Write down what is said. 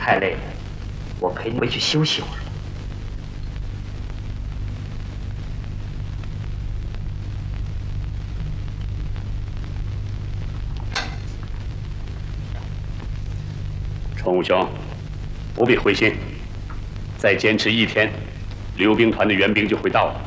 太累了，我陪你回去休息会儿。 崇武兄，不必灰心，再坚持1天，溜兵团的援兵就会到了。